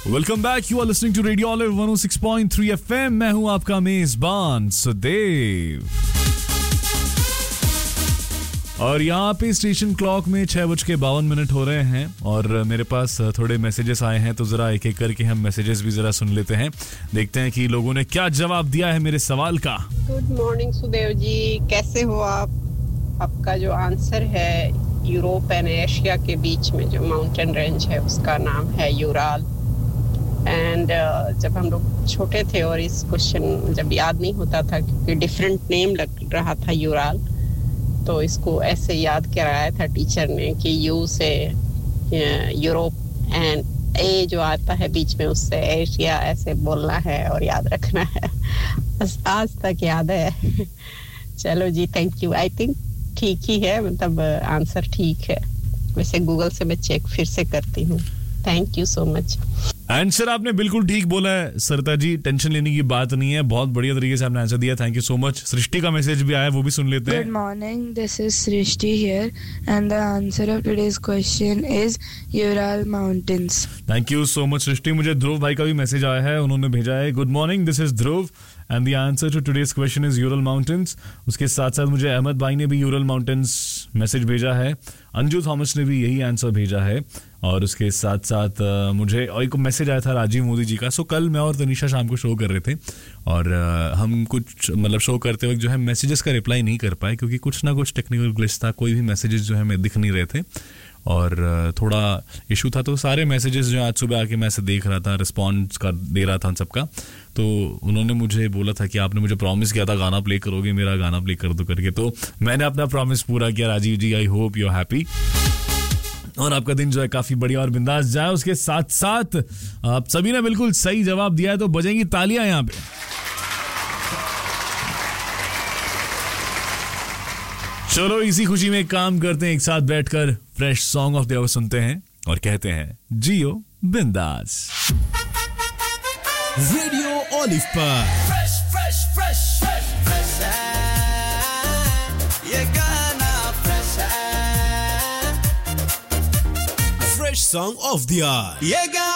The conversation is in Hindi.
Welcome back, you are listening to radio olive 106.3 FM। मैं हूं आपका मेजबान सुदेव और यहाँ पे स्टेशन क्लॉक में 6:52 हो रहे हैं और मेरे पास थोड़े मैसेजेस आए हैं, तो जरा एक एक करके हम मैसेजेस भी जरा सुन लेते हैं, देखते हैं कि लोगों ने क्या जवाब दिया है मेरे सवाल का। गुड मॉर्निंग सुदेव जी, कैसे हो आप? आपका जो आंसर है यूरोप एंड एशिया के बीच में जो माउंटेन रेंज है उसका नाम है यूराल। एंड जब हम लोग छोटे थे और इस क्वेश्चन जब याद नहीं होता था क्योंकि डिफरेंट नेम लग रहा था यूराल, तो इसको ऐसे याद कराया था टीचर ने कि यू से यूरोप एंड ए जो आता है बीच में उससे एशिया ऐसे बोलना है और याद रखना है। बस आज तक याद है। चलो जी, थैंक यू। आई थिंक ठीक ही है, मतलब आंसर ठीक है। वैसे गूगल से मैं चेक फिर से करती हूँ। Thank you so much. Answer आपने बिल्कुल ठीक बोला है सरिता जी, टेंशन लेने की बात नहीं है, बहुत बढ़िया तरीके से आपने आंसर दिया। Thank you so much. सृष्टि का मैसेज भी आया, वो भी सुन लेते हैं। Good morning, this is Srishti here and the answer of today's question is Ural mountains. Thank you so much सृष्टि। मुझे ध्रुव भाई का भी मैसेज आया है, उन्होंने भेजा है good morning, this is Dhruv and the answer to today's question is Ural mountains. उसके साथ साथ मुझे अहमद भाई ने भी यूरल माउंटेन्स मैसेज भेजा है, अंजू थॉमस ने भी यही आंसर भेजा है और उसके साथ साथ मुझे एक मैसेज आया था राजीव मोदी जी का। सो कल मैं और तनिषा शाम को शो कर रहे थे और हम कुछ मतलब शो करते वक्त जो है मैसेजेस का रिप्लाई नहीं कर पाए क्योंकि कुछ ना कुछ टेक्निकल ग्लिच था, कोई भी मैसेजेस जो है हमें दिख नहीं रहे थे और थोड़ा इशू था। तो सारे मैसेजेस जो आज सुबह आके मैं ऐसे देख रहा था, रिस्पॉन्स कर दे रहा था उन सबका, तो उन्होंने मुझे बोला था कि आपने मुझे प्रॉमिस किया था गाना प्ले करोगे, मेरा गाना प्ले कर दो करके। तो मैंने अपना प्रॉमिस पूरा किया राजीव जी। I hope you are happy और आपका दिन जो है काफी बढ़िया और बिंदास जाए। उसके साथ साथ आप सभी ने बिल्कुल सही जवाब दिया है, तो बजेंगी तालियां यहाँ पे। चलो इसी खुशी में काम करते हैं, एक साथ बैठकर fresh song of the our सुनते हैं और कहते हैं जियो बिंदास। रेडियो ऑलिव पर फ्रेश ये गाना fresh song of the our ये गाना